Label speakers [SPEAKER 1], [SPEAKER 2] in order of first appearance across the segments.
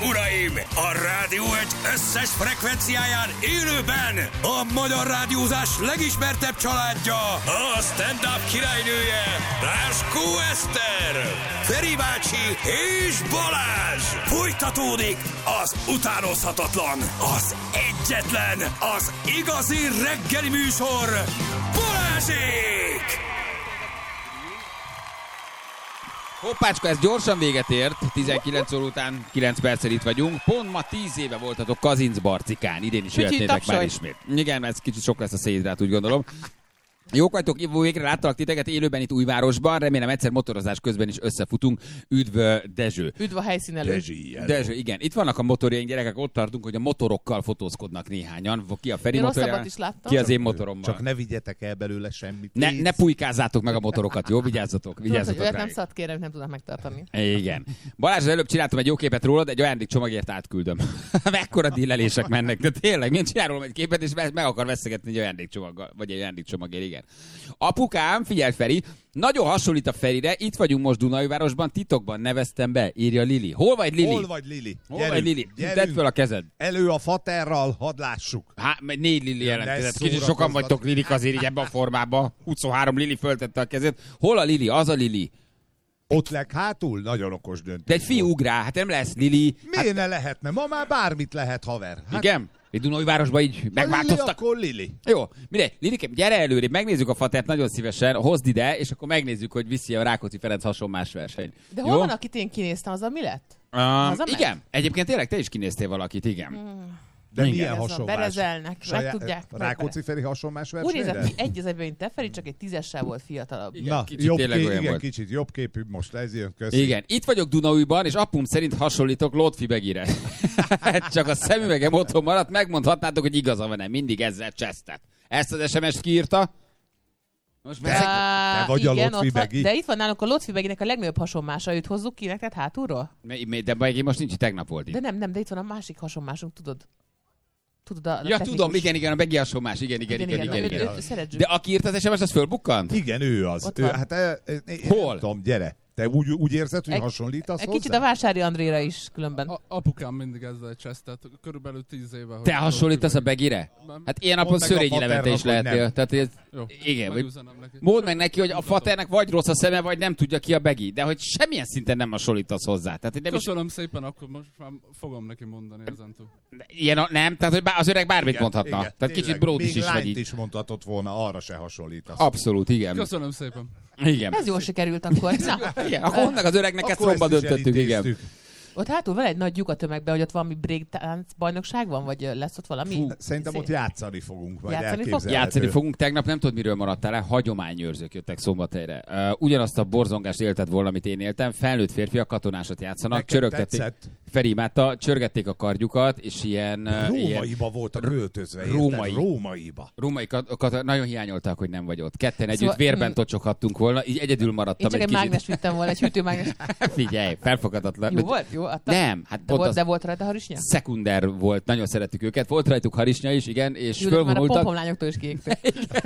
[SPEAKER 1] uraim! A Rádió egy összes frekvenciáján élőben a magyar rádiózás legismertebb családja, a stand-up királynője, Láskó Eszter, Feri bácsi és Balázs! Folytatódik az utánozhatatlan, az egyetlen, az igazi reggeli műsor, Balázsék!
[SPEAKER 2] Hoppácska, ez gyorsan véget ért, 19 óra után 9 perccel itt vagyunk. Pont ma 10 éve voltatok Kazincbarcikán, idén is jöhetnétek már ismét. Igen, ez kicsit sok lesz a szédrát, úgy gondolom. Jók vagytok, végre láttalak titeket élőben itt Újvárosban, remélem egyszer motorozás közben is összefutunk. Üdv Dezső.
[SPEAKER 3] Üdv a helyszínelő.
[SPEAKER 2] Dezső, igen. Itt vannak a motorjaink, gyerekek, ott tartunk, hogy a motorokkal fotózkodnak néhányan. Ki a Feri motorjával, ki az én motorommal.
[SPEAKER 4] Csak ne vigyetek el belőle semmit.
[SPEAKER 2] Ne pulykázzátok meg a motorokat, jó? Vigyázzatok
[SPEAKER 3] hogy nem szad, kérem, nem tudnak megtartani.
[SPEAKER 2] Igen. Balázs, az előbb csináltam egy jó képet rólad, egy ajándékcsomagért átküldöm. Mekkora dílelések mennek, de tényleg, én csinálom rólam egy képet, és meg akar veszegetni egy ajándékcsomaggal, vagy egy ajándékcsomagért, igen. Apukám, figyelj Feri, nagyon hasonlít a Ferire, itt vagyunk most Dunaújvárosban, titokban neveztem be, írja Lili. Hol vagy Lili?
[SPEAKER 4] Hol vagy Lili?
[SPEAKER 2] Vagy Lili? Tedd föl a kezed.
[SPEAKER 4] Elő a faterral, hadd lássuk.
[SPEAKER 2] 4 Lili jelentkezett. Kicsit sokan vagytok Lilik azért így ebben a formában. 23 Lili föltette a kezét. Hol a Lili? Az a Lili.
[SPEAKER 4] Ott leghátul? Nagyon okos döntés.
[SPEAKER 2] De egy fiú ugrál, hát nem lesz Lili.
[SPEAKER 4] Miért ne lehetne? Ma már bármit lehet, haver.
[SPEAKER 2] Igen? Itt Dunaújvárosban így megváltoztak.
[SPEAKER 4] Lili, akkor Lili.
[SPEAKER 2] Jó, mire? Lilikém, gyere előrébb, megnézzük a fatert nagyon szívesen, hozd ide, és akkor megnézzük, hogy viszi a Rákóczi Ferenc hasonlás verseny.
[SPEAKER 3] De hol van, akit én kinéztem, az a mi lett?
[SPEAKER 2] Igen, egyébként tényleg te is kinéztél valakit, igen.
[SPEAKER 4] De milyen hasonlás?
[SPEAKER 3] Berezelnek, meg tudják.
[SPEAKER 4] Rákóczi Feri hasonlás
[SPEAKER 3] versenyre? Úgy nézett ki egy az egyben, mint te, Feri, csak egy 10-essel volt fiatalabb.
[SPEAKER 2] Igen, na, kicsit
[SPEAKER 4] kicsit jobb képű, most ez jön, köszi.
[SPEAKER 2] Igen, itt vagyok Dunaújban, és apum szerint hasonlítok Lotfi Begire. Csak a szemüvegem otthon maradt, megmondhatnátok, hogy igaza van-e, mindig ezzel csesztet. Ezt az SMS-t kiírta.
[SPEAKER 4] Most te vagy igen, a Lotfi Begi.
[SPEAKER 3] De itt van nálunk a Lotfi Beginek a legnagyobb hasonmása, őt hozzuk ki neked hátulról?
[SPEAKER 2] De Begi most nincs, tegnap volt itt.
[SPEAKER 3] De nem, de itt van a másik hasonmásunk, tudod?
[SPEAKER 2] Ja, tudom, igen, a Begi hasonmás, igen. De aki írt az SMS, az fölbukkant?
[SPEAKER 4] Igen, ő az.
[SPEAKER 2] Hol?
[SPEAKER 4] Nem tudom, gyere. Te úgy érzed, hogy hasonlítasz hozzá?
[SPEAKER 3] Kicsit a Vásári Andréra is különben.
[SPEAKER 5] Apukám mindig ezzel csesztett, körülbelül 10 éve.
[SPEAKER 2] Te hasonlítasz a Begire? Hát ilyen napon Szörényi Levente is lehetél. Tehát, igen, mondd meg neki, hogy a faternek vagy rossz a szeme, vagy nem tudja ki a Begi, de hogy semmilyen szinten nem hasonlítasz hozzá. Tehát, nem
[SPEAKER 5] köszönöm szépen, akkor most már fogom neki mondani ezentúl.
[SPEAKER 2] Ilyen, nem, tehát hogy az öreg bármit mondhatna.
[SPEAKER 4] Igen,
[SPEAKER 2] tehát kicsit bródis is vagy így.
[SPEAKER 4] Még is mondhatott volna, arra se hasonlítasz.
[SPEAKER 2] Abszolút, igen.
[SPEAKER 5] Köszönöm szépen.
[SPEAKER 2] Igen.
[SPEAKER 3] Ez jól sikerült akkor.
[SPEAKER 2] Igen, akkor onnak az öregnek ezt romba döntöttük, igen.
[SPEAKER 3] Ott hátul van egy nagy lyuk a tömegben, hogy ott valami breakdance bajnokság van, vagy lesz ott valami?
[SPEAKER 4] Szerintem ott játszani fogunk.
[SPEAKER 2] Játszani fogunk. Tegnap nem tudod, miről maradtál el. Hagyományőrzők jöttek Szombathelyre. Ugyanazt a borzongást élted volna, amit én éltem. Felnőtt férfiak katonásat játszanak. Csörögtették. Feri imádta, csörgették a kardjukat, és ilyen...
[SPEAKER 4] Rómaiba voltak öltözve. Rómaiba.
[SPEAKER 2] Nagyon hiányolták, hogy nem vagy ott. Ketten együtt vérben tocsoghattunk volna, így egyedül maradtam
[SPEAKER 3] egy kicsit. Én csak egy mágnes vittem volna, egy hűtőmágnes.
[SPEAKER 2] Figyelj, felfogadatlan.
[SPEAKER 3] Jó volt? Jó?
[SPEAKER 2] Nem, hát
[SPEAKER 3] de volt rajta harisnya?
[SPEAKER 2] Szekunder volt, nagyon szerettük őket. Volt rajtuk harisnya is, igen, és fölvonultak.
[SPEAKER 3] Már a pompomlányoktól is kiégtek.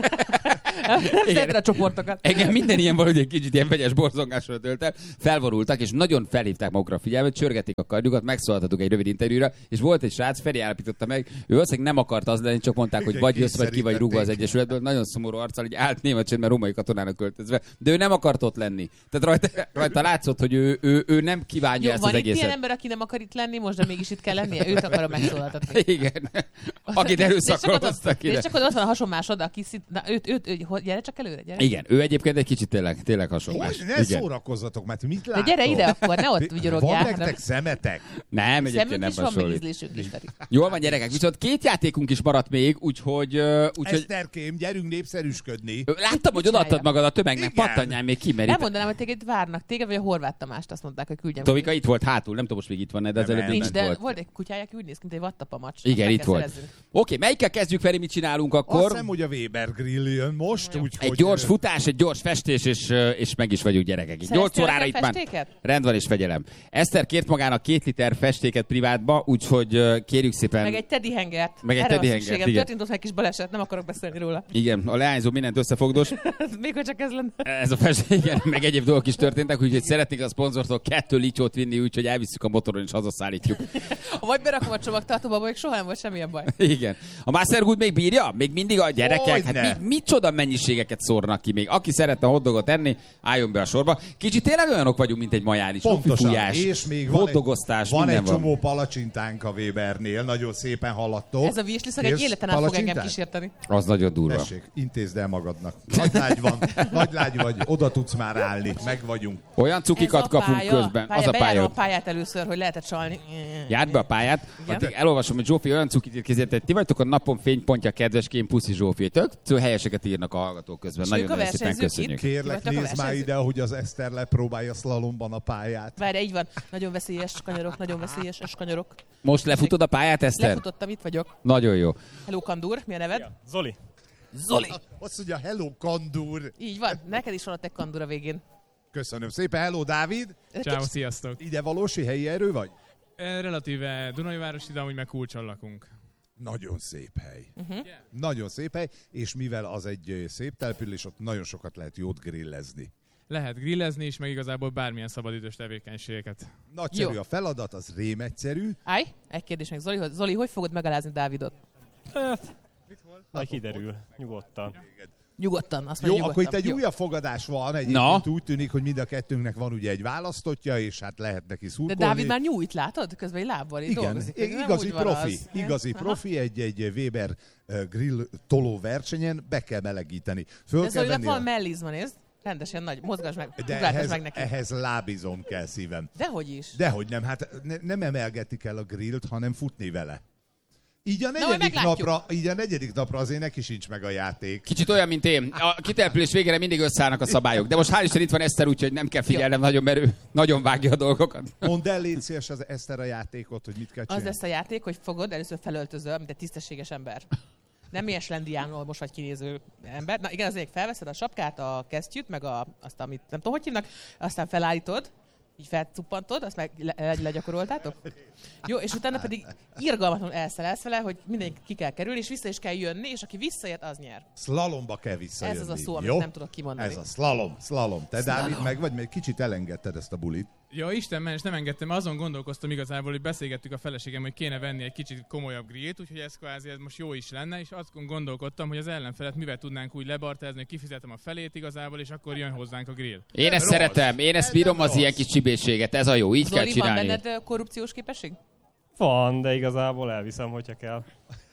[SPEAKER 3] Szedre a csoportokat.
[SPEAKER 2] Igen, minden ilyen valahogy egy kicsit ilyen vegyes borzongásra tölt el. Felvonultak, és nagyon felhívták magukra a figyelmet, csörgették a kardjukat, megszólaltatuk egy rövid interjúra, és volt egy srác, Feri állapította meg, ő valószínűleg nem akart az lenni, csak mondták, hogy vagy jössz, vagy ki vagy rúgva az Egyesületből. Nagyon szomorú arccal, így állt német csend, mert római katonának költözve. De ő nem akart ott lenni. Tehát rajta látszott, hogy ő nem kívánja ezt az egészet.
[SPEAKER 3] Van itt ilyen ember, aki nem akar itt lenni, most de mégis itt kell lennie, őt akarom megszólaltatni.
[SPEAKER 2] Igen. Akit erőszakoloztak ide.
[SPEAKER 3] És csak ott van a hasonmásod, aki gyere csak előre, gyere.
[SPEAKER 2] Igen, ő egyébként egy kicsit tényleg hasonlás.
[SPEAKER 4] Ne szórakozzatok, mert mit látok?
[SPEAKER 3] De gyere ide akkor, ne ott vigyorogjál.
[SPEAKER 4] Van nektek szemetek?
[SPEAKER 2] Nem, egyébként nem hasonlít.
[SPEAKER 3] Is,
[SPEAKER 2] jól van, gyerekek, viszont 2 játékunk is maradt még, úgyhogy...
[SPEAKER 4] Eszterkém, gyerünk népszerűsködni.
[SPEAKER 2] Láttam, hogy odaadtad magad a tömegnek, pattanjál még ki, mert
[SPEAKER 3] nem mondanám, hogy téged várnak, téged vagy a Horváth Tamást, azt mondták, hogy küldjem.
[SPEAKER 2] Tovika itt volt hátul, nem tudom, most még itt van, de az előbb
[SPEAKER 3] nincs, de volt egy kutyája, aki úgy néz ki, mint egy vattapamacs.
[SPEAKER 2] Igen, itt volt. Oké, melyikkel kezdjük, Feri, mit csinálunk akkor?
[SPEAKER 4] Azt hiszem, hogy a Weber Grill jön most. most, úgyhogy...
[SPEAKER 2] Egy gyors futás, egy gyors festés, és meg is vagyunk gyerekek. 8 órára itt már rend van és fegyelem. Eszter kért magának 2 liter festéket privátba, úgyhogy kérjük szépen...
[SPEAKER 3] Meg egy teddy hangert.
[SPEAKER 2] Meg egy teddy hangert, igen.
[SPEAKER 3] Történt ott egy kis baleset, nem akarok beszélni róla.
[SPEAKER 2] Igen, a leányzó mindent összefogdos.
[SPEAKER 3] Még hogy csak ez lenne.
[SPEAKER 2] Ez a festék, igen, meg egyéb dolgok is történtek, úgyhogy szeretnék a szponzortól 2 licsót vinni, úgyhogy elviszük a motoron és hazaszállítjuk.
[SPEAKER 3] Vagy berakom a csomagtartóba, még soha nem volt semmilyen baj.
[SPEAKER 2] Igen. A Mastergood még bírja? Még mindig a gyerekek? Hát micsoda mennyiségeket szórnak ki még. Aki szeretne hotdogot enni, álljon be a sorba. Kicsit tényleg olyanok vagyunk, mint egy majális.
[SPEAKER 4] Pontosan. És még
[SPEAKER 2] van
[SPEAKER 4] egy csomó palacsintánk a Webernél, nagyon szépen haladtok.
[SPEAKER 3] Ez a virsliszag egy életen át fog engem kísérteni.
[SPEAKER 2] Az nagyon durva.
[SPEAKER 4] Tessék, intézd el magadnak. Nagy lágy vagy, oda tudsz már állni, meg vagyunk.
[SPEAKER 2] Olyan cukikat kapunk közben. Az a pálya.
[SPEAKER 3] A pályát először, hogy lehetett csalni.
[SPEAKER 2] Járd be a pályát. Addig elolvasom, hogy Zsófi olyan cukit írt kézért, hogy ti vagytok a napon fénypontja, kedveském, puszi Zsófi. Tök helyeseket írnak a hallgatók közben. Nagyon szépen köszönjük.
[SPEAKER 4] Kérlek, nézd már ide, hogy az Eszter lepróbálja szlalomban a pályát.
[SPEAKER 3] Várj, így van. Nagyon veszélyes kanyarok, nagyon veszélyes kanyarok.
[SPEAKER 2] Most lefutod a pályát, Eszter?
[SPEAKER 3] Lefutottam, itt vagyok.
[SPEAKER 2] Nagyon jó.
[SPEAKER 3] Hello, Kandur, mi a neved?
[SPEAKER 6] Zoli.
[SPEAKER 4] Azt mondja, hello, Kandur.
[SPEAKER 3] Így van, neked is van ott egy Kandur a végén.
[SPEAKER 4] Köszönöm szépen, hello, Dávid.
[SPEAKER 6] Ciao, sziasztok.
[SPEAKER 4] Ide valósi helyi erő vagy?
[SPEAKER 6] Relatíve Dunajvárosi, de amúgy meg Kulcson lakunk.
[SPEAKER 4] Nagyon szép hely. Nagyon szép hely, és mivel az egy szép település, ott nagyon sokat lehet jót grillezni.
[SPEAKER 6] Lehet grillezni is, meg igazából bármilyen szabadidős tevékenységeket.
[SPEAKER 4] Nagyszerű a feladat, az rém egyszerű.
[SPEAKER 3] Állj, egy kérdés meg Zoli, hogy fogod megalázni Dávidot?
[SPEAKER 6] Majd kiderül, nyugodtan.
[SPEAKER 3] Nyugodtan, azt
[SPEAKER 4] jó,
[SPEAKER 3] mondja,
[SPEAKER 4] akkor itt egy újabb fogadás van, egyébként úgy tűnik, hogy mind a kettőnknek van ugye egy választottja, és hát lehet neki szurkolni.
[SPEAKER 3] De Dávid már nyújt, látod? Közben egy lábbal így dolgozik.
[SPEAKER 4] Igazi profi, egy Weber grill toló versenyen be kell melegíteni.
[SPEAKER 3] De Zolinak van mellizma, nézd. Rendesen nagy, mozgass meg,
[SPEAKER 4] de
[SPEAKER 3] meg neki.
[SPEAKER 4] ehhez lábizom kell, szívem.
[SPEAKER 3] Dehogy is.
[SPEAKER 4] Dehogy nem, hát nem emelgetni kell a grillt, hanem futni vele. Így a negyedik napra azért neki sincs meg a játék.
[SPEAKER 2] Kicsit olyan, mint én. A kitelepülés végére mindig összeállnak a szabályok. De most hál' Isten itt van Eszter, úgyhogy nem kell figyelnem nagyon, mert ő nagyon vágja a dolgokat.
[SPEAKER 4] Mondd el, légy szíves az Eszter a játékot, hogy mit kell csinálni.
[SPEAKER 3] Az lesz a játék, hogy fogod, először felöltözöl, mint egy tisztességes ember. Nem ilyen slendiánul most vagy kinéző ember. Na igen, azért felveszed a sapkát, a kesztyűt, meg azt, amit nem tudom, hogy hívnak, aztán felállítod, így felcuppantod, azt meg legyakoroltátok. Jó, és utána pedig irgalmatlanul elszelelsz vele, hogy mindenki ki kell kerülni, és vissza is kell jönni, és aki visszaért, az nyer.
[SPEAKER 4] Szlalomba kell visszajönni.
[SPEAKER 3] Ez az a szó, amit nem tudok kimondani.
[SPEAKER 4] Ez a slalom. Te, Dávid, meg vagy, még kicsit elengedted ezt a bulit.
[SPEAKER 6] Ja, Isten ments, nem engedtem, mert azon gondolkoztam igazából, hogy beszélgettük a feleségem, hogy kéne venni egy kicsit komolyabb grillt, úgyhogy ez kvázi ez most jó is lenne, és azon gondolkodtam, hogy az ellenfelet mivel tudnánk úgy lebartázni, hogy kifizetem a felét igazából, és akkor jön hozzánk a grill.
[SPEAKER 2] Én ezt szeretem, én ezt bírom az ilyen kis csibészséget, ez a jó, így
[SPEAKER 3] Zoli,
[SPEAKER 2] kell csinálni.
[SPEAKER 3] Van benned korrupciós képesség?
[SPEAKER 7] Van, de igazából elviszem, hogyha kell.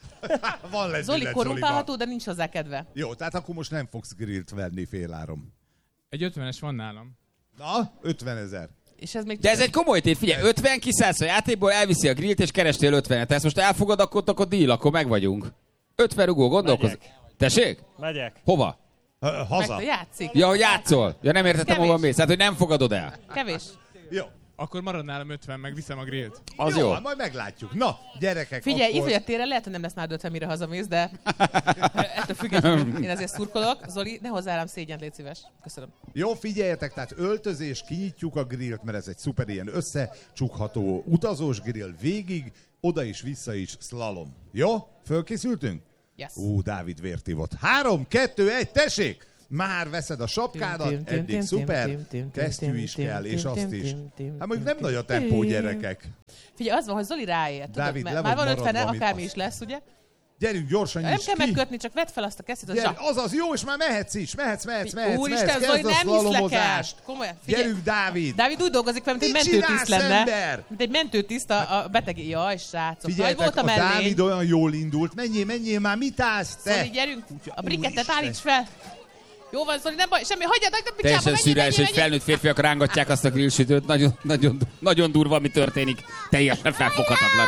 [SPEAKER 4] Van
[SPEAKER 3] Zoli korrumpálható, de nincs hozzá kedve.
[SPEAKER 4] Jó, tehát akkor most nem fogsz grillt venni féláron.
[SPEAKER 6] Egy 50-es van nálam.
[SPEAKER 4] Na, 50 000.
[SPEAKER 3] És ez még
[SPEAKER 2] de ez egy komoly tét, figyelj, 50 kiszállsz a játékból, elviszi a grillt, és kerestél 50-et. Ezt most elfogad, akkor deal, akkor meg vagyunk. 50 rugó, gondolkozz. Tessék?
[SPEAKER 7] Megyek.
[SPEAKER 2] Hova?
[SPEAKER 4] Haza.
[SPEAKER 3] Játszik.
[SPEAKER 2] Ja, hogy játszol. Ja, nem értettem, hova mész. Hát, hogy nem fogadod el.
[SPEAKER 3] Kevés.
[SPEAKER 4] Jó.
[SPEAKER 6] Akkor marad nálam 50, meg viszem a grillt.
[SPEAKER 2] Az jó.
[SPEAKER 4] Majd meglátjuk. Na, gyerekek,
[SPEAKER 3] figyelj,
[SPEAKER 4] akkor...
[SPEAKER 3] itt vagy a téren, lehet, hogy nem lesz már 50, mire hazamész, de ettől függetlenül én ezért szurkolok. Zoli, ne hozzá rám szégyent, légy szíves. Köszönöm.
[SPEAKER 4] Jó, figyeljetek, tehát öltözés, kinyitjuk a grillt, mert ez egy szuper ilyen összecsukható utazós grill végig, oda is, vissza is, slalom. Jó? Fölkészültünk?
[SPEAKER 3] Yes.
[SPEAKER 4] Dávid vért ivott. 3, 2, 1, tessék! Már veszed a sapkádat, eddig szuper, kesztyű is kell, és azt is. Hát mondjuk nem nagy a tempó, gyerekek.
[SPEAKER 3] Figyelj, az van, hogy Zoli ráér.
[SPEAKER 4] Dávid,
[SPEAKER 3] tudod, már van 50, akármi is lesz, ugye?
[SPEAKER 4] Gyerünk, gyorsan
[SPEAKER 3] nem
[SPEAKER 4] nyisd ki.
[SPEAKER 3] kell megkötni, csak vedd fel azt a kesztyűt.
[SPEAKER 4] Azaz, jó, és már mehetsz is, mehetsz.
[SPEAKER 3] Úristen, Zoli, nem hiszlek el. Komolyan, figyelj.
[SPEAKER 4] Gyerünk, Dávid.
[SPEAKER 3] Dávid úgy dolgozik fel, mint egy mentőtiszt lenne.
[SPEAKER 4] Ember?
[SPEAKER 3] Mint egy mentőtiszt a beteg. Jaj, srácok.
[SPEAKER 4] Figyeljetek, a Dávid olyan jól indult. Menjél már, mit állsz te?
[SPEAKER 3] Zoli, gyerünk, a brikettet állíts fel. Jó van, Zoli, nem baj, semmi, hagyjad, a picsába,
[SPEAKER 2] teljesen szürreális, hogy felnőtt férfiak rángatják azt a grillsütőt. Nagyon durva, ami történik. Teljesen felfoghatatlan.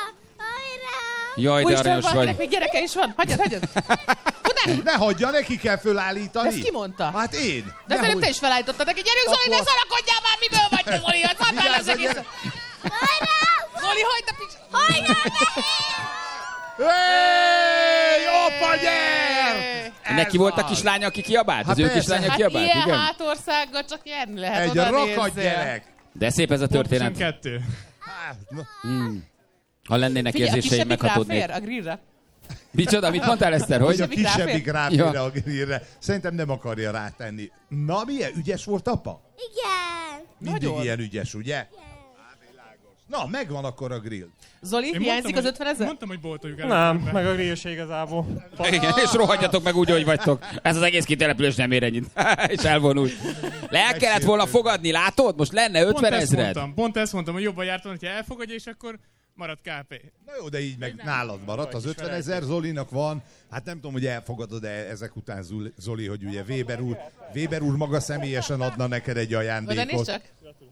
[SPEAKER 2] Jaj, de aranyos vagy.
[SPEAKER 3] Úristen, még gyereke is van. Hagyjad.
[SPEAKER 4] Ne hagyja, neki kell fölállítani.
[SPEAKER 3] Ezt ki mondta?
[SPEAKER 4] Hát én.
[SPEAKER 3] De szerintem te is felállítottad neki. Gyerünk, Zoli, ne szarakodjál már, miből vagy te, Zoli? Hát szart már az egész. Zoli, hagyd a picsába.
[SPEAKER 4] Hey, apa, nyer!
[SPEAKER 2] Neki volt a kislánya, aki kiabált?
[SPEAKER 4] Hát
[SPEAKER 2] Az ő
[SPEAKER 4] persze.
[SPEAKER 2] kislánya
[SPEAKER 3] Hát
[SPEAKER 2] kiabált?
[SPEAKER 3] ilyen
[SPEAKER 2] Igen?
[SPEAKER 3] hátországgal csak nyerni lehet.
[SPEAKER 4] Egy
[SPEAKER 3] oda
[SPEAKER 4] rakat
[SPEAKER 3] nézzél.
[SPEAKER 4] gyerek.
[SPEAKER 2] De szép ez a történet.
[SPEAKER 6] Pontosan 2.
[SPEAKER 4] Hát, na,
[SPEAKER 2] Ha lennének
[SPEAKER 3] Figyelj, a
[SPEAKER 2] érzéseim,
[SPEAKER 3] kisebbik
[SPEAKER 2] meghatódnék.
[SPEAKER 3] ráfér a grillre?
[SPEAKER 2] Micsoda, mit mondtál, Eszter,
[SPEAKER 4] hogy a
[SPEAKER 2] hogy?
[SPEAKER 3] Kisebbik
[SPEAKER 4] kisebbik
[SPEAKER 3] ráfér.
[SPEAKER 4] ráfér a grillre. Szerintem nem akarja rátenni. Na, milyen ügyes volt apa?
[SPEAKER 8] Igen.
[SPEAKER 4] Mindig
[SPEAKER 3] Nagyon.
[SPEAKER 4] ilyen ügyes, ugye? Na, megvan akkor a grill.
[SPEAKER 3] Zoli, hiányzik az 50 000?
[SPEAKER 6] Mondtam, hogy boltoljuk el.
[SPEAKER 7] Nem, meg a grill se igazából.
[SPEAKER 2] Igen, és rohadjatok meg úgy, hogy vagytok. Ez az egész kitelepülés nem ér ennyit. És elvonult. Le el kellett volna fogadni, látod? Most lenne 50 000.
[SPEAKER 6] Pont ezt mondtam, hogy jobban jártam, hogyha elfogadja, és akkor marad KP.
[SPEAKER 4] Na jó, de így meg nálad maradt. Az 50 000 Zolinak van. Hát nem tudom, hogy elfogadod-e ezek után, Zoli, hogy ugye Weber úr maga személyesen adna neked egy
[SPEAKER 3] Oda nézd
[SPEAKER 4] ajándékot.
[SPEAKER 3] csak.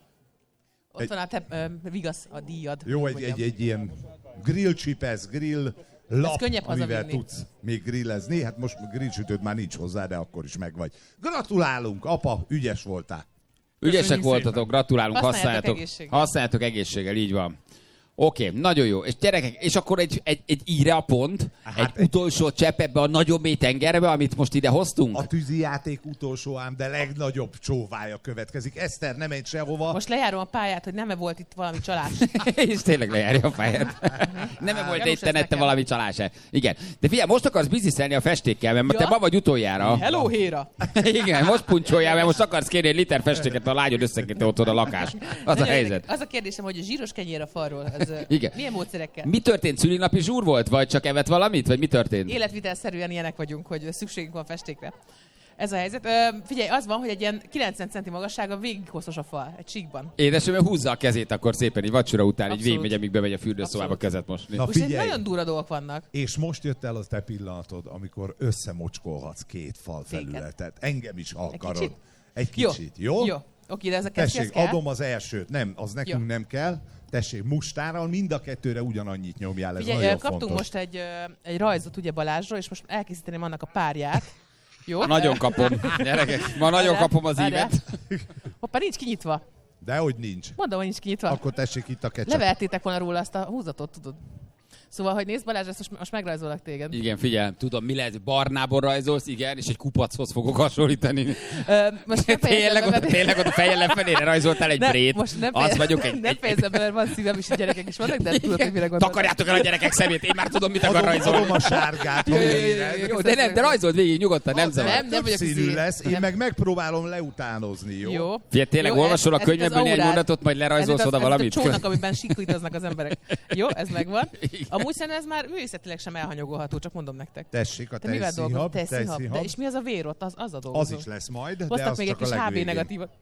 [SPEAKER 3] Ott van a te vigasz a díjad.
[SPEAKER 4] Jó, egy ilyen grill csipesz, grill lap,
[SPEAKER 3] könnyebb
[SPEAKER 4] amivel
[SPEAKER 3] hazavinni.
[SPEAKER 4] tudsz még grillezni. Hát most grillsütőd már nincs hozzá, de akkor is megvagy. Gratulálunk, apa, ügyes voltál.
[SPEAKER 2] Ügyesek
[SPEAKER 6] Köszönjük
[SPEAKER 2] voltatok,
[SPEAKER 6] szépen.
[SPEAKER 2] gratulálunk,
[SPEAKER 3] Használjátok egészséggel.
[SPEAKER 2] használjátok egészséggel, így van. Oké, nagyon jó. És gyerekek, és akkor egy íre a pont, egy utolsó csepp ebbe a nagyon mély tengerbe, amit most ide hoztunk?
[SPEAKER 4] A tűzijáték utolsó ám, de legnagyobb csóvája következik. Eszter, nem menj sehova.
[SPEAKER 3] Most lejárom a pályát, hogy nem-e volt itt valami csalás.
[SPEAKER 2] És tényleg lejárja a pályát. Nem volt
[SPEAKER 3] Gyanús
[SPEAKER 2] itt
[SPEAKER 3] ez
[SPEAKER 2] nette
[SPEAKER 3] nekem.
[SPEAKER 2] valami csalás-e. Igen. De figyelj, most akarsz bizniszelni a festékkel, mert te
[SPEAKER 3] Ja.
[SPEAKER 2] ma vagy utoljára.
[SPEAKER 3] Hello, Héra!
[SPEAKER 2] Igen, most puncsoljál, mert most akarsz kérni egy liter festéket, a lányod összeköti otthon a lakás. Az a helyzet.
[SPEAKER 3] Az a kérdésem, hogy a zsíros kenyér a falról, az
[SPEAKER 2] Igen.
[SPEAKER 3] milyen módszerekkel?
[SPEAKER 2] Mi történt? Szülinapi zsúr volt? Vagy csak evett valamit? Vagy mi történt?
[SPEAKER 3] Életvitelszerűen ilyenek vagyunk, hogy szükségünk van festékre. Ez a helyzet. Figyelj, az van, hogy egy ilyen 90 centi magassága végig hosszos a fal, egy síkban.
[SPEAKER 2] Édesem, húzza a kezét akkor szépen, így vacsora után, így
[SPEAKER 3] Abszolút.
[SPEAKER 2] végigmegy, amíg bemegy a fürdőszobába
[SPEAKER 3] Abszolút.
[SPEAKER 2] kezet mosni.
[SPEAKER 4] Na
[SPEAKER 3] Most itt
[SPEAKER 4] figyelj,
[SPEAKER 3] nagyon durva dolgok vannak.
[SPEAKER 4] és most jött el az te pillanatod, amikor összemocskolhatsz két fal felületet. Engem is akarod.
[SPEAKER 3] kicsit?
[SPEAKER 4] Egy kicsit, jó?
[SPEAKER 3] Jó. Oké, de ez a kesztyű,
[SPEAKER 4] Tessék,
[SPEAKER 3] ez kell?
[SPEAKER 4] adom az elsőt. Nem, az nekünk
[SPEAKER 3] Jó.
[SPEAKER 4] nem kell. Tessék, mustárral mind a kettőre ugyanannyit nyomjál, ez
[SPEAKER 3] Figyelj,
[SPEAKER 4] nagyon
[SPEAKER 3] kaptunk
[SPEAKER 4] fontos.
[SPEAKER 3] most egy rajzot ugye Balázsról, és most elkészíteném annak a párját. Jó?
[SPEAKER 2] Nagyon kapom, gyerekek, ma nagyon
[SPEAKER 3] Várjál,
[SPEAKER 2] kapom az
[SPEAKER 3] várjál.
[SPEAKER 2] ívet.
[SPEAKER 3] Hoppá, nincs kinyitva.
[SPEAKER 4] Dehogy nincs.
[SPEAKER 3] Mondom, hogy nincs kinyitva.
[SPEAKER 4] Akkor tessék itt a ketchup.
[SPEAKER 3] Levertétek volna róla azt a húzatot, tudod. Szóval, hogy nézd Balázs, ezt most megrajzolok téged.
[SPEAKER 2] Igen, figyelj, tudom, mi lehet, barnából rajzolsz, igen, és egy kupachoz fogok hasonlítani.
[SPEAKER 3] Most nem fejezem be, mert-
[SPEAKER 2] Tényleg ott a fejen lefelére rajzoltál egy
[SPEAKER 3] Ne,
[SPEAKER 2] brét.
[SPEAKER 3] most nem
[SPEAKER 2] Az vagyok egy...
[SPEAKER 3] nem fejezem be, mert van szívem is, a gyerekek is vannak, de tudod, hogy mire gondolok.
[SPEAKER 2] Takarjátok el a gyerekek szemét, én már tudom, mit akar
[SPEAKER 4] Adom
[SPEAKER 2] rajzolni.
[SPEAKER 4] a sárgát.
[SPEAKER 3] Jó, jó,
[SPEAKER 4] hogy
[SPEAKER 3] jó, jó,
[SPEAKER 4] éred.
[SPEAKER 3] jó.
[SPEAKER 2] Jó, de rajzold végig nyugodtan, nem zavar.
[SPEAKER 3] Nem vagyok
[SPEAKER 4] Színű
[SPEAKER 3] izé.
[SPEAKER 4] lesz, én
[SPEAKER 3] Nem.
[SPEAKER 4] meg megpróbálom leutánozni, jó?
[SPEAKER 3] Jó.
[SPEAKER 2] Figyelj, tényleg
[SPEAKER 3] Jó,
[SPEAKER 2] olvasol a
[SPEAKER 3] ez itt az
[SPEAKER 2] könyvből néhány
[SPEAKER 3] aurád.
[SPEAKER 2] mondatot, majd lerajzolsz
[SPEAKER 3] Ez itt
[SPEAKER 2] oda
[SPEAKER 3] az-
[SPEAKER 2] valamit?
[SPEAKER 3] Ez itt a csónak, amiben siklítoznak az emberek. Jó, ez megvan.
[SPEAKER 2] Igen.
[SPEAKER 3] Amúgy szerintem ez már művészetileg sem elhanyagolható, csak mondom nektek.
[SPEAKER 4] Tessék a
[SPEAKER 3] Te mivel dolgozol?
[SPEAKER 4] tejszínhab.
[SPEAKER 3] Tejszínhab. De és mi az a vér ott? Az a dolgozó.
[SPEAKER 4] Az is lesz majd, de
[SPEAKER 3] Hoztak
[SPEAKER 4] az
[SPEAKER 3] még egy
[SPEAKER 4] csak a
[SPEAKER 3] kis HB
[SPEAKER 4] legvégén.
[SPEAKER 3] negatívat.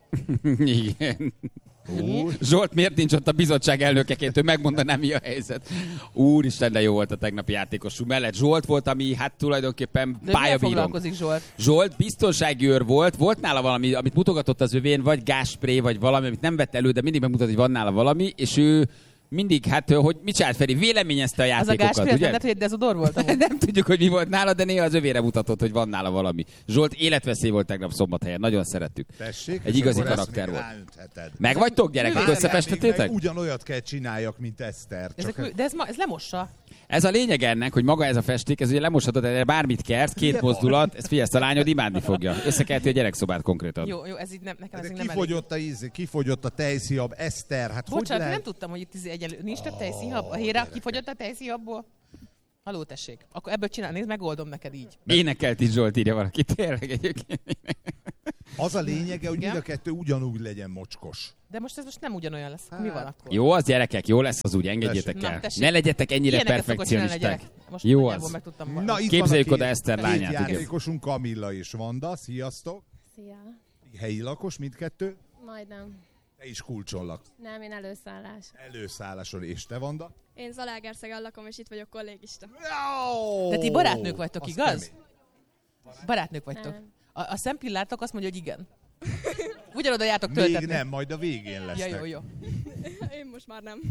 [SPEAKER 2] Igen.
[SPEAKER 4] Ó,
[SPEAKER 2] Zsolt miért nincs ott a bizottság elnökeként, ő megmondaná, mi a helyzet. Úristen, de jó volt a tegnapi játékosunk mellett. Zsolt volt, ami hát tulajdonképpen
[SPEAKER 3] De mivel
[SPEAKER 2] pályabírónk.
[SPEAKER 3] foglalkozik Zsolt?
[SPEAKER 2] Zsolt biztonsági őr volt nála valami, amit mutogatott az övén, vagy gázspré, vagy valami, amit nem vett elő, de mindig megmutat, hogy van nála valami, és ő mindig, hát, hogy mit csinált Feri, véleményezte a
[SPEAKER 3] Az a
[SPEAKER 2] játékokat,
[SPEAKER 3] gázspré,
[SPEAKER 2] ugye?
[SPEAKER 3] lehet, hogy egy dezodor volt amúgy.
[SPEAKER 2] Nem tudjuk, hogy mi volt nála, de néha az övére mutatott, hogy van nála valami. Zsolt életveszély volt tegnap Szombathelyen, nagyon szerettük.
[SPEAKER 4] tessék,
[SPEAKER 2] Egy
[SPEAKER 4] és
[SPEAKER 2] igazi
[SPEAKER 4] akkor ezt
[SPEAKER 2] karakter
[SPEAKER 4] még
[SPEAKER 2] volt.
[SPEAKER 4] ráöntheted.
[SPEAKER 2] Meg vagytok, gyerekek,
[SPEAKER 3] Művészet.
[SPEAKER 2] összefestetétek?
[SPEAKER 4] Meg ugyanolyat kell csináljak, mint Eszter. Csak
[SPEAKER 3] De ez lemossa.
[SPEAKER 2] Ez a lényeg ennek, hogy maga ez a festék, ez ugye lemoshatod, erre bármit kersz, két mozdulat, ez figyelj, ezt a lányod imádni fogja. Összekelti a gyerekszobát konkrétan.
[SPEAKER 3] Jó, ez így nem, nekem ez
[SPEAKER 4] de
[SPEAKER 3] így nem elég.
[SPEAKER 4] kifogyott a tejszínhab, Eszter, hát hogy
[SPEAKER 3] Bocsánat,
[SPEAKER 4] lehet?
[SPEAKER 3] nem tudtam, hogy itt egyenlő. Nincs több tejszínhab? A Héra kifogyott a tejszínhabból? Haló, tessék. Akkor ebből csinál, nézd, megoldom neked így.
[SPEAKER 2] Énekelt is Zsolt, írja valaki, tényleg egyébként.
[SPEAKER 4] Az a lényege, hogy
[SPEAKER 3] Igen.
[SPEAKER 4] mind a kettő ugyanúgy legyen mocskos.
[SPEAKER 3] De most ez most nem ugyanolyan lesz. Mi van akkor?
[SPEAKER 2] Jó az gyerekek, jó lesz az úgy, engedjétek
[SPEAKER 3] Tessék.
[SPEAKER 2] el.
[SPEAKER 3] Na, tessék.
[SPEAKER 2] Ne legyetek ennyire
[SPEAKER 3] Ilyeneket szokott csinálni a
[SPEAKER 2] perfekcionisták.
[SPEAKER 3] gyerek. Most
[SPEAKER 2] Jó
[SPEAKER 3] nagyjából
[SPEAKER 2] az.
[SPEAKER 3] megtudtam.
[SPEAKER 4] Na, itt
[SPEAKER 2] Képzeljük
[SPEAKER 4] van a
[SPEAKER 2] oda Eszter
[SPEAKER 4] két
[SPEAKER 2] lányát, igen.
[SPEAKER 4] játékosunk, Kamilla és Vanda. Sziasztok!
[SPEAKER 8] Szia.
[SPEAKER 4] Helyi lakos mindkettő?
[SPEAKER 8] Majdnem.
[SPEAKER 4] Te is kulcson laksz.
[SPEAKER 8] Nem, én előszállás.
[SPEAKER 4] Előszálláson. És te, Vanda?
[SPEAKER 9] Én Zalaegerszegen lakom, és itt vagyok kollégista.
[SPEAKER 3] De ti barátnők vagytok,
[SPEAKER 4] Azt
[SPEAKER 3] igaz?
[SPEAKER 4] nem
[SPEAKER 3] Barátnők vagytok.
[SPEAKER 8] Nem.
[SPEAKER 3] A szempillátok azt mondja, hogy igen. Ugyanoda jártok
[SPEAKER 4] Még
[SPEAKER 3] töltetni.
[SPEAKER 4] nem, majd a végén lesznek.
[SPEAKER 3] Ja, jó.
[SPEAKER 9] Én most már nem.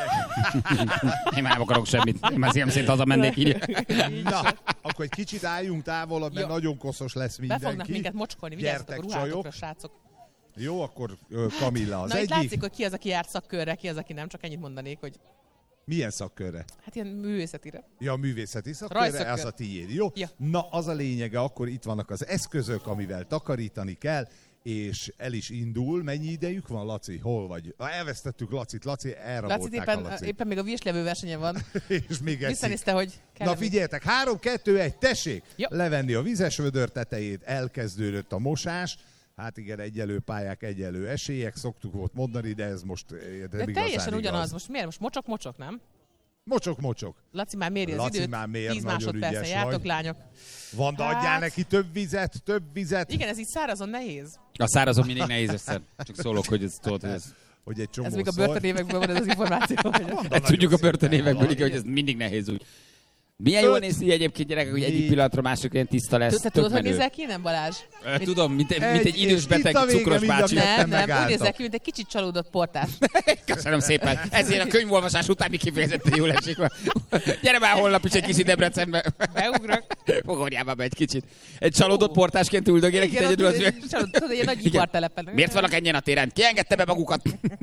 [SPEAKER 2] Én már nem akarok semmit. Én már szívem szerint hazamennék, írja.
[SPEAKER 4] Na, akkor egy kicsit álljunk távolabb, mert
[SPEAKER 3] Jó.
[SPEAKER 4] nagyon koszos lesz
[SPEAKER 3] Be fognak
[SPEAKER 4] mindenki.
[SPEAKER 3] minket mocskolni, vigyázzatok a
[SPEAKER 4] Gyertek,
[SPEAKER 3] ruhátokra,
[SPEAKER 4] csajok.
[SPEAKER 3] srácok.
[SPEAKER 4] Jó, akkor Kamilla az
[SPEAKER 3] Na itt
[SPEAKER 4] egyik.
[SPEAKER 3] látszik, hogy ki az, aki járt szakkörre, ki az, aki nem, csak ennyit mondanék, hogy
[SPEAKER 4] Milyen szakkörre?
[SPEAKER 3] Hát ilyen művészetire.
[SPEAKER 4] Ja, a művészeti szakkörre,
[SPEAKER 3] Rajszakkör.
[SPEAKER 4] az a tiéd, jó?
[SPEAKER 3] Ja.
[SPEAKER 4] Na, az a lényege, akkor itt vannak az eszközök, amivel takarítani kell, és el is indul. Mennyi idejük van, Laci? Hol vagy? Elvesztettük Lacit. Laci, elrabolták a Lacit.
[SPEAKER 3] Éppen még a virslevő versenyen van.
[SPEAKER 4] És még eszik.
[SPEAKER 3] Visszanézte, hogy kell.
[SPEAKER 4] Na figyeljetek, 3, 2, 1, tessék!
[SPEAKER 3] Jó.
[SPEAKER 4] Levenni a vizes vödör tetejét, elkezdődött a mosás. Hát igen, egyelő pályák, egyelő esélyek, szoktuk volt mondani, de ez most nem
[SPEAKER 3] De
[SPEAKER 4] igazán
[SPEAKER 3] teljesen ugyanaz.
[SPEAKER 4] igaz.
[SPEAKER 3] Most miért? Most mocsok, nem?
[SPEAKER 4] Mocsok.
[SPEAKER 3] Laci már méri az
[SPEAKER 4] Laci
[SPEAKER 3] időt.
[SPEAKER 4] már mér,
[SPEAKER 3] 10
[SPEAKER 4] nagyon
[SPEAKER 3] másodpercen
[SPEAKER 4] ügyes
[SPEAKER 3] jártok,
[SPEAKER 4] vagy.
[SPEAKER 3] lányok.
[SPEAKER 4] Vanda, adjál neki több vizet.
[SPEAKER 3] Igen, ez így szárazon nehéz.
[SPEAKER 2] A szárazon mindig nehéz össze. Csak szólok, hogy ez tudod, hogy ez...
[SPEAKER 4] Hogy egy csomó
[SPEAKER 3] Ez még a börtönévekből van ez az információ.
[SPEAKER 2] Ezt tudjuk a börtönévekből, hogy ez mindig nehéz úgy. Milyen jól néz ki egyébként, gyerekek, hogy egyik pillanatra másikra ilyen tiszta lesz.
[SPEAKER 3] Te
[SPEAKER 2] Tök
[SPEAKER 3] tudod, hogy
[SPEAKER 2] menő.
[SPEAKER 3] nézel ki, nem Balázs?
[SPEAKER 2] Tudom, mint egy idős beteg
[SPEAKER 4] itt a vége
[SPEAKER 2] cukros
[SPEAKER 4] mind a
[SPEAKER 2] bácsi.
[SPEAKER 4] ketten
[SPEAKER 3] Nem, úgy
[SPEAKER 4] megálltak.
[SPEAKER 3] nézel ki, mint egy kicsit csalódott portás.
[SPEAKER 2] Köszönöm szépen. Ezért a könyvolvasás utáni kifejezetten jól esik. Gyere már holnap is egy kicsit Debrecenbe.
[SPEAKER 3] Beugrok.
[SPEAKER 2] Fogorjába be egy kicsit. Egy csalódott portásként üldögélek itt egyedül az üveg.
[SPEAKER 3] Tudod, ilyen nagy ipartelepen.
[SPEAKER 2] Miért vannak ennyien a téren? Ki engedte be magukat?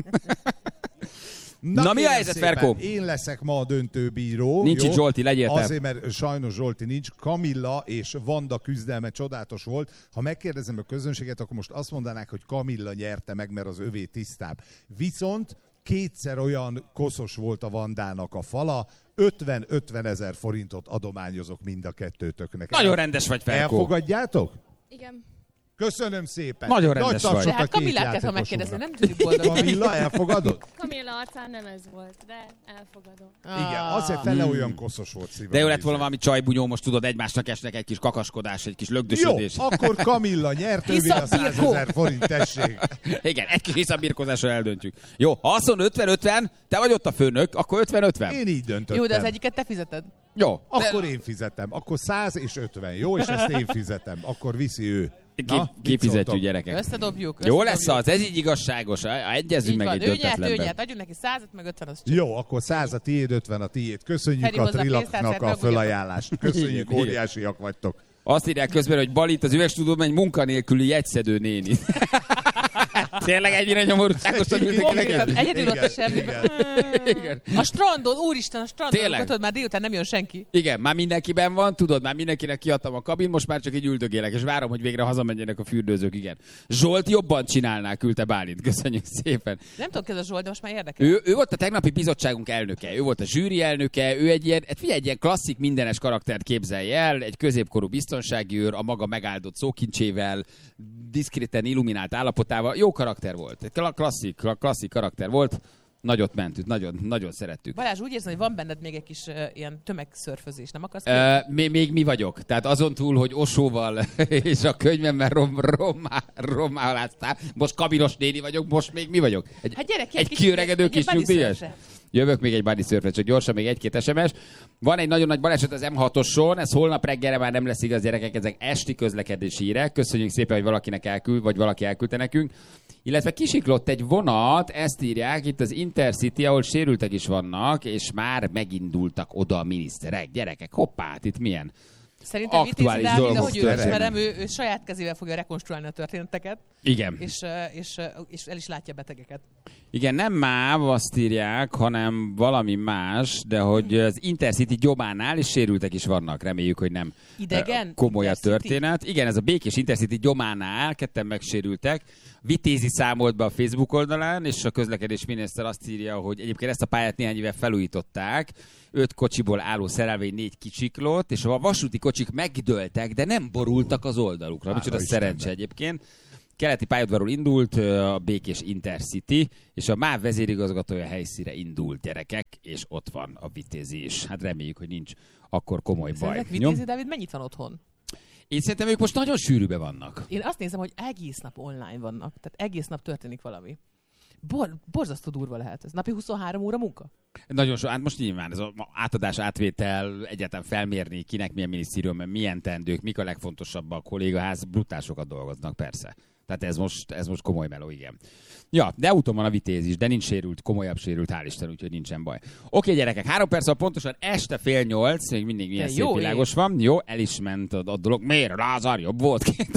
[SPEAKER 2] Na, mi a
[SPEAKER 4] kérem
[SPEAKER 2] helyzet,
[SPEAKER 4] szépen,
[SPEAKER 2] Ferkó?
[SPEAKER 4] Én leszek ma a döntőbíró.
[SPEAKER 2] Nincs
[SPEAKER 4] jó?
[SPEAKER 2] itt Zsolti, legyél te.
[SPEAKER 4] Azért, mert sajnos Zsolti nincs. Kamilla és Vanda küzdelme csodálatos volt. Ha megkérdezem a közönséget, akkor most azt mondanák, hogy Kamilla nyerte meg, mert az övé tisztább. Viszont kétszer olyan koszos volt a Vandának a fala, 50-50 ezer forintot adományozok mind a kettőtöknek.
[SPEAKER 2] Nagyon rendes vagy, Ferkó.
[SPEAKER 4] Elfogadjátok?
[SPEAKER 9] Igen.
[SPEAKER 4] Köszönöm szépen.
[SPEAKER 2] Nagyon rendes
[SPEAKER 4] Nagy
[SPEAKER 2] vagy.
[SPEAKER 4] tapsot a
[SPEAKER 3] Hát
[SPEAKER 4] két
[SPEAKER 3] Kamillát kell, ha
[SPEAKER 4] játékosunknak.
[SPEAKER 3] megkérdezni, nem tudjuk boldog.
[SPEAKER 4] Kamilla, elfogadod?
[SPEAKER 8] Kamilla arcán nem ez volt, de elfogadom.
[SPEAKER 4] Igen, azért fele olyan koszos volt szívem.
[SPEAKER 2] De jó lett volna valami csajbunyó, most tudod, egymásnak esnek egy kis kakaskodás, egy kis lögdösödés.
[SPEAKER 4] Jó, akkor Kamilla nyert, ővé a 100 000 forint, tessék.
[SPEAKER 2] Igen, egy kis hiszabirkózással eldöntjük. Jó, ha azt mondod 50-50, te vagy ott a főnök, akkor 50-50.
[SPEAKER 4] Én így döntöttem.
[SPEAKER 3] Jó, de az egyiket te fizeted.
[SPEAKER 2] Jó.
[SPEAKER 4] Akkor én fizetem. Akkor 100 és 50. Jó, és ezt én fizetem. Akkor viszi ő. Na, mit
[SPEAKER 2] Kifizetjük,
[SPEAKER 4] szóltok?
[SPEAKER 2] gyerekek.
[SPEAKER 3] Összedobjuk.
[SPEAKER 2] Jó lesz az, ez így igazságos. Egyezünk meg egy
[SPEAKER 3] Ő nyert,
[SPEAKER 2] döntetlenben.
[SPEAKER 3] adjunk neki 100-at, meg 50 az
[SPEAKER 4] Jó, akkor 100 a tiéd, 50 a tiéd. Köszönjük
[SPEAKER 3] Feri
[SPEAKER 4] a
[SPEAKER 3] hozza a
[SPEAKER 4] Trilaknak
[SPEAKER 3] pénztárcát,
[SPEAKER 4] a
[SPEAKER 3] meg
[SPEAKER 4] fölajánlást. Köszönjük,
[SPEAKER 2] Igen.
[SPEAKER 4] óriásiak vagytok.
[SPEAKER 2] Azt írják közben, hogy Bal az üvegstúdióban egy munkanélküli jegyszedő néni. Tényleg ennyire nyomorúságosan ültek
[SPEAKER 3] Igen.
[SPEAKER 2] neki?
[SPEAKER 3] Egyedül ott a semmiben.
[SPEAKER 2] Igen.
[SPEAKER 3] A strandon, úristen, a strandon,
[SPEAKER 2] Tényleg?
[SPEAKER 3] tudod, már délután nem jön senki.
[SPEAKER 2] Igen, már mindenkiben van, tudod, már mindenkinek kiadtam a kabin, most már csak így üldögélek, és várom, hogy végre hazamenjenek a fürdőzők, igen. Zsolt jobban csinálná, küldte Bálint, köszönjük szépen.
[SPEAKER 3] Nem tudom, ki ez a Zsolt, de most már érdekel.
[SPEAKER 2] Ő volt a tegnapi bizottságunk elnöke, ő volt a zsűri elnöke, ő egy ilyen, figyelj, egy ilyen klasszik mindenes karaktert képzelj el, egy középkorú biztonsági őr, a maga megáldott szókincsével, diszkréten illuminált állapotával, jó karakter volt, egy klasszik karakter volt, nagyot mentünk, nagyon szerettük.
[SPEAKER 3] Balázs, úgy érzem, hogy van benned még egy kis ilyen tömegszörfözés, nem akarsz?
[SPEAKER 2] Még mi vagyok. Tehát azon túl, hogy Osóval és a könyvemmel rommáláztál, most kabinos néni vagyok, most még mi vagyok?
[SPEAKER 3] Hát gyere ki,
[SPEAKER 2] egy kiöregedő kis
[SPEAKER 3] bunny
[SPEAKER 2] nyugdíjas?
[SPEAKER 3] surfre.
[SPEAKER 2] Jövök még egy bunny surfre, csak gyorsan még egy-két SMS. Van egy nagyon nagy baleset az M6-oson, ez holnap reggelre már nem lesz igaz, gyerekek, ezek esti közlekedési hírek. Köszönjük szépen, hogy valakinek elküld, vagy valaki elküldte nekünk. Illetve kisiklott egy vonat, ezt írják, itt az Intercity, ahol sérültek is vannak, és már megindultak oda a miniszterek. Gyerekek, hoppá, hát itt milyen
[SPEAKER 3] Szerintem Vitézi
[SPEAKER 2] aktuális
[SPEAKER 3] Dávid,
[SPEAKER 2] dolgok
[SPEAKER 3] ahogy ő
[SPEAKER 2] történnek.
[SPEAKER 3] ismerem, ő saját kezével fogja rekonstruálni a történeteket,
[SPEAKER 2] Igen.
[SPEAKER 3] és el is látja a betegeket.
[SPEAKER 2] Igen, nem MÁV azt írják, hanem valami más, de hogy az Intercity gyománál is sérültek is vannak, reméljük, hogy nem
[SPEAKER 3] Idegen?
[SPEAKER 2] komoly a
[SPEAKER 3] Intercity?
[SPEAKER 2] történet. Igen, ez a békés Intercity gyománál ketten megsérültek. Vitézi számolt be a Facebook oldalán, és a közlekedés miniszter azt írja, hogy egyébként ezt a pályát néhány éve felújították, 5 kocsiból álló szerelvény 4 kicsiklott, és a vasúti kocsik megdőltek, de nem borultak az oldalukra. Micsoda szerencse egyébként. Keleti pályaudvarról indult a békés Intercity, és a MÁV vezérigazgatója helyszíre indult, gyerekek, és ott van a Vitézi is. Hát reméljük, hogy nincs akkor komoly baj.
[SPEAKER 3] Szerinted
[SPEAKER 2] Jó?
[SPEAKER 3] Vitézi Dávid mennyit van otthon?
[SPEAKER 2] Én szerintem ők most nagyon sűrűbe vannak.
[SPEAKER 3] Én azt nézem, hogy egész nap online vannak. Tehát egész nap történik valami. Borzasztó durva lehet ez. Napi 23 óra munka?
[SPEAKER 2] Nagyon so, hát most nyilván ez az átadás, átvétel, egyáltalán felmérni, kinek milyen minisztérium, milyen teendők, mik a legfontosabb a kollégaház, brutásokat dolgoznak, persze. Tehát ez most komoly meló, igen. Ja, de úton van a Vitéz is, de nincs sérült, komolyabb sérült, hál' Isten, úgyhogy nincsen baj. Oké, gyerekek, 3 perc van pontosan, este 7:30, még mindig milyen
[SPEAKER 3] De
[SPEAKER 2] szép
[SPEAKER 3] jó
[SPEAKER 2] világos van. Jó, el is ment a dolog. Miért? Lázár jobb volt két.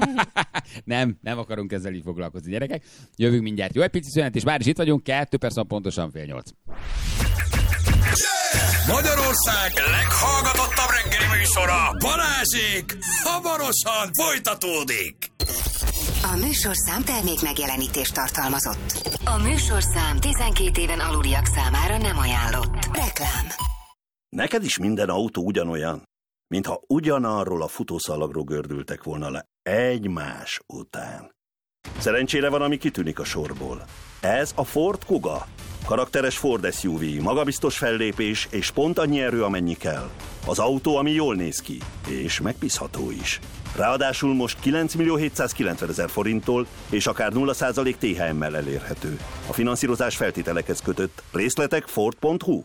[SPEAKER 2] nem akarunk ezzel így foglalkozni, gyerekek. Jövünk mindjárt. Jó, egy pici szünet, és már is itt vagyunk, 2 perc van pontosan 7:30.
[SPEAKER 1] Magyarország leghallgatottabb reggeli műsora, Balázsék, hamarosan folytatódik.
[SPEAKER 10] A műsorszám termék megjelenítést tartalmazott. A műsorszám 12 éven aluliak számára nem ajánlott. Reklám.
[SPEAKER 11] Neked is minden autó ugyanolyan, mintha ugyanarról a futószalagról gördültek volna le egymás után. Szerencsére van, ami kitűnik a sorból. Ez a Ford Kuga. Karakteres Ford SUV, magabiztos fellépés és pont annyi erő, amennyi kell. Az autó, ami jól néz ki, és megbízható is. Ráadásul most 9.790.000 forinttól és akár 0% THM-mel elérhető. A finanszírozás feltételekhez kötött. Részletek Ford.hu.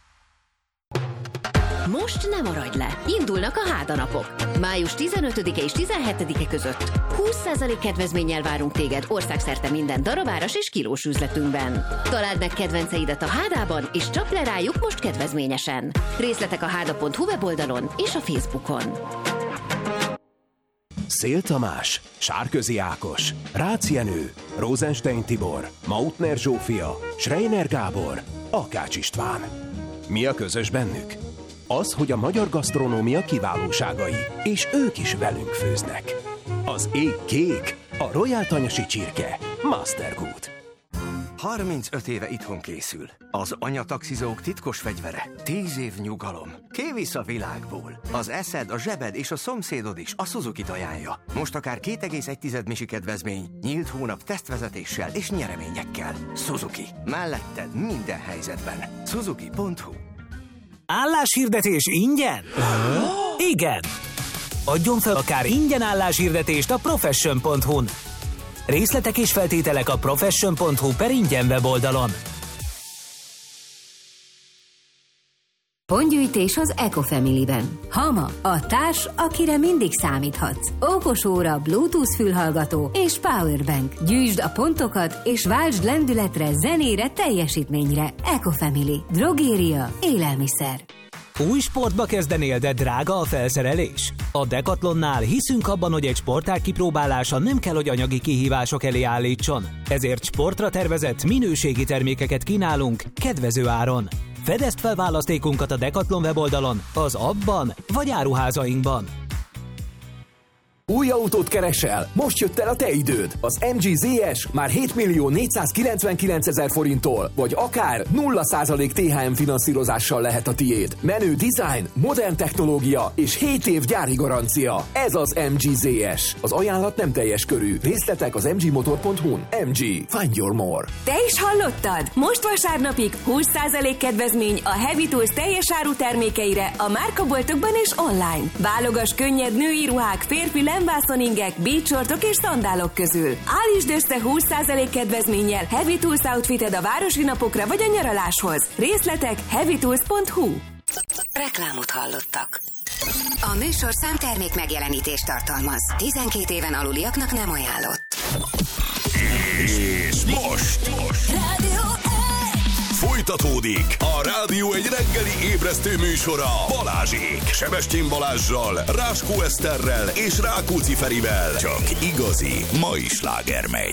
[SPEAKER 10] Most nem maradj le! Indulnak a hádanapok. Május 15-e és 17-e között 20% kedvezménnyel várunk téged országszerte minden darabáras és kilós üzletünkben. Találd meg kedvenceidet a Hádában, és csap le rájuk most kedvezményesen. Részletek a háda.hu weboldalon és a Facebookon.
[SPEAKER 12] Szél Tamás, Sárközi Ákos, Rácz Jenő, Rosenstein Tibor, Mautner Zsófia, Schreiner Gábor, Akács István. Mi a közös bennük? Az, hogy a magyar gasztronómia kiválóságai, és ők is velünk főznek. Az ég kék, a Royal Tanyasi csirke, Mastergood.
[SPEAKER 13] 35 éve itthon készül. Az anyataxizók titkos fegyvere. 10 év nyugalom. Kivisz a világból. Az eszed, a zsebed és a szomszédod is a Suzuki-t ajánlja. Most akár 2,1 misi kedvezmény, nyílt hónap tesztvezetéssel és nyereményekkel. Suzuki. Melletted minden helyzetben. Suzuki.hu.
[SPEAKER 14] Álláshirdetés ingyen? Igen! Adjon fel akár ingyen álláshirdetést a profession.hu-n. Részletek és feltételek a profession.hu/ingyen weboldalon.
[SPEAKER 10] Pontgyűjtés az Ecofamily-ben. Hama, a társ, akire mindig számíthatsz. Okos óra, Bluetooth fülhallgató és powerbank. Gyűjtsd a pontokat és váltsd lendületre, zenére, teljesítményre. Ecofamily. Drogéria, élelmiszer.
[SPEAKER 14] Új sportba kezdenél, de drága a felszerelés? A Decathlonnál hiszünk abban, hogy egy sportág kipróbálása nem kell, hogy anyagi kihívások elé állítson. Ezért sportra tervezett minőségi termékeket kínálunk kedvező áron. Fedezd fel választékunkat a Decathlon weboldalon, az appban vagy áruházainkban.
[SPEAKER 12] Új autót keresel? Most jött el a te időd. Az MG ZS már 7.499.000 forinttól, vagy akár 0% THM finanszírozással lehet a tiéd. Menő design, modern technológia és 7 év gyári garancia. Ez az MG ZS. Az ajánlat nem teljes körű. Részletek az mgmotor.hu-n. MG. Find your more.
[SPEAKER 10] Te is hallottad? Most vasárnapig 20% kedvezmény a Heavy Tools teljes áru termékeire a márkaboltokban és online. Válogass könnyed női ruhák, férfi lemvászoningek, beachshortok és szandálok közül. Állítsd össze 20% kedvezménnyel Heavy Tools outfited a városi napokra vagy a nyaraláshoz. Részletek heavytools.hu. Reklámot hallottak. A műsorszám termék megjelenítést tartalmaz. 12 éven aluliaknak nem ajánlott.
[SPEAKER 1] És most folytatódik a Rádió egy reggeli ébresztő műsora Balázsék, Sebestyén Balázssal, Ráskó Eszterrel és Rákóczi Ferivel. Csak igazi mai sláger megy.